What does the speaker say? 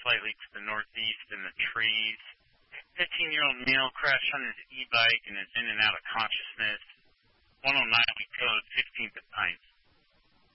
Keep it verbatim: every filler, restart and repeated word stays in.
slightly to the northeast in the trees. fifteen-year-old male crashed on his e-bike and is in and out of consciousness. one oh nine, we code fifteenth at Pines.